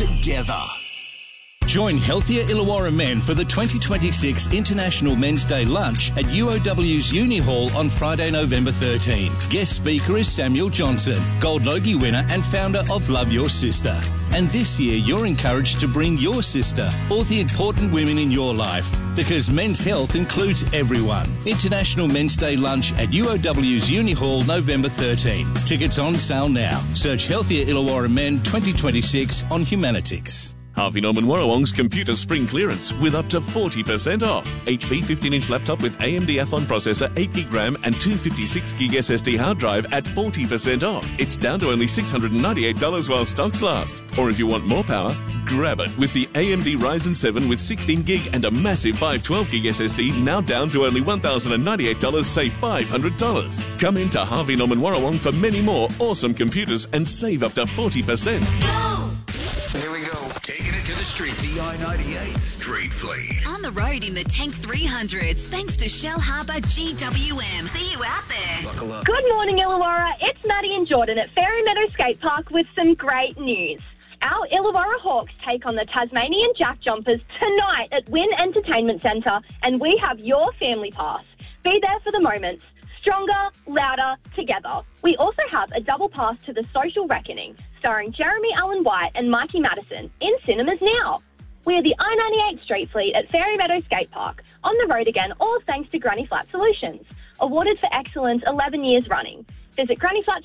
together. Join Healthier Illawarra men for the 2026 International Men's Day lunch at UOW's Uni Hall on Friday, November 13. Guest speaker is Samuel Johnson, Gold Logie winner and founder of Love Your Sister. And this year you're encouraged to bring your sister or the important women in your life, because men's health includes everyone. International Men's Day lunch at UOW's Uni Hall, November 13. Tickets on sale now. Search Healthier Illawarra Men 2026 on Humanitics. Harvey Norman Warrawong's computer spring clearance with up to 40% off. HP 15-inch laptop with AMD Athlon processor, 8GB RAM and 256GB SSD hard drive at 40% off. It's down to only $698 while stocks last. Or if you want more power, grab it with the AMD Ryzen 7 with 16GB and a massive 512GB SSD, now down to only $1,098, save $500. Come into Harvey Norman Warrawong for many more awesome computers and save up to 40%. Go! Here we go. Taking it to the streets. EI98 Street Fleet. On the road in the Tank 300s, thanks to Shell Harbour GWM. See you out there. Buckle up. Good morning, Illawarra. It's Maddie and Jordan at Fairy Meadow Skate Park with some great news. Our Illawarra Hawks take on the Tasmanian Jack Jumpers tonight at Wynn Entertainment Centre, and we have your family pass. Be there for the moments. Stronger, louder, together. We also have a double pass to The Social Reckoning, starring Jeremy Allen White and Mikey Madison, in cinemas now. We are the I-98 Street Fleet at Fairy Meadow Skate Park, on the road again, all thanks to Granny Flat Solutions, awarded for excellence 11 years running. Visit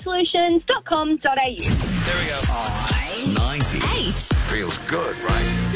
grannyflatsolutions.com.au. There we go. 98. Feels good, right?